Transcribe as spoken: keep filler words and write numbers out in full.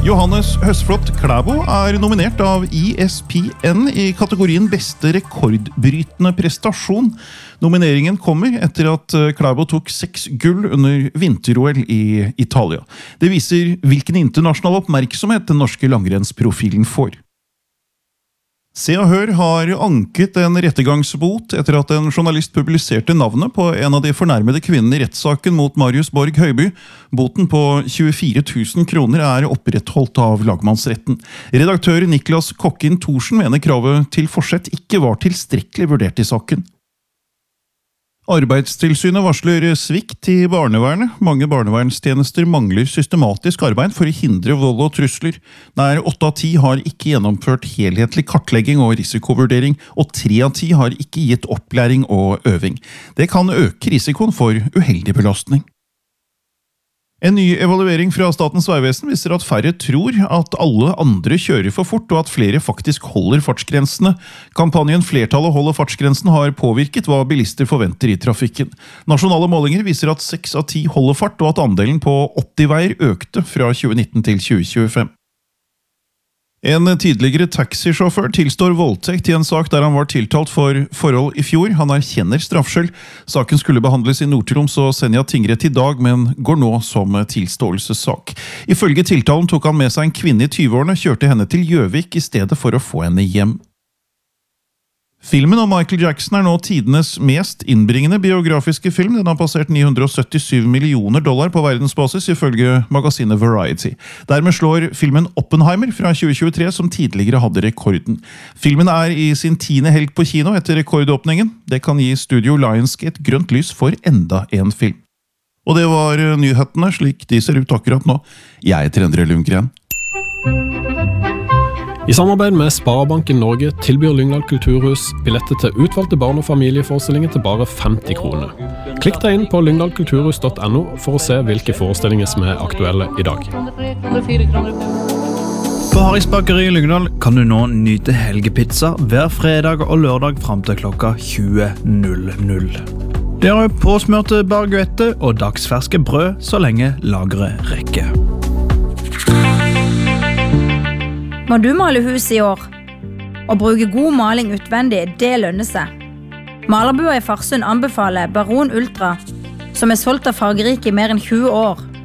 Johannes Høsflot Klæbo er nominert av E S P N i kategorien beste rekordbrytende prestasjon. Nomineringen kommer etter at Klæbo tok seks gull under vinter-O L i Italia. Det viser hvilken internasjonal oppmerksomhet den norske langrennsprofilen får. Se og Hør har anket en rettergangsbot etter at en journalist publiserte navnet på en av de fornærmede kvinnene i rettssaken mot Marius Borg Høiby. Boten på tjuefire tusen kroner er opprettholdt av lagmannsretten. Redaktør Niklas Kokkin Thorsen mener kravet til forsett ikke var tilstrekkelig vurdert i saken. Arbeidstilsynet varsler svikt i barnevernet. Mange barnevernstjenester mangler systematisk arbeid for å hindre vold og trusler. Nær åtte av ti har ikke gjennomført helhetlig kartlegging og risikovurdering, og tre av ti har ikke gitt opplæring og øving. Det kan øke risikoen for uheldig belastning. En ny evaluering fra Statens vegvesen viser at færre tror at alle andre kjører for fort, og at flere faktisk holder fartsgrensene. Kampanjen «Flertallet holder fartsgrensen» har påvirket hva bilister forventer i trafikken. Nasjonale målinger viser at seks av ti holder fart, og at andelen på åtti-veier økte fra tjue nitten til tjue tjuefem. En tidligere taxisjåfør tilstår voldtekt i en sak der han var tiltalt for forhold i fjor. Han erkjenner straffskyld. Saken skulle behandles i Nord-Troms og Senja tingrett i dag, men går nå som tilståelsessak. Ifølge tiltalen tok han med seg en kvinne i tyve-årene, kjørte henne til Gjøvik i stedet for å få henne hjem. Filmen om Michael Jackson er nå tidenes mest innbringende biografiske film. Den har passert ni hundre syttisju millioner dollar på verdensbasis, ifølge magasinet Variety. Dermed slår filmen Oppenheimer fra tjue tjuetre, som tidligere hadde rekorden. Filmen er i sin tiende helg på kino etter rekordåpningen. Det kan gi Studio Lionsgate grønt lys for enda en film. Og det var nyhetene, slik de ser ut akkurat nå. Jeg heter Endre Lundgren. I samarbeid med Sparebanken Norge tilbyr Lyngdal Kulturhus billetter til utvalgte barn- og familieforestillinger til bare femti kroner. Klikk deg inn på lyngdal kulturhus punktum no for å se hvilke forestillinger som er aktuelle i dag. På Harrys Bakeri i Lyngdal kan du nå nyte helgepizza hver fredag og lørdag frem til klokka tjue null null. Det er påsmørte baguette og dagsferske brød så lenge lageret rekker. Må du male hus i år? Å bruke god maling utvendig, det lønner seg. Malerbua i Farsund anbefaler Baron Ultra, som er solgt av fargerike i mer enn tjue år.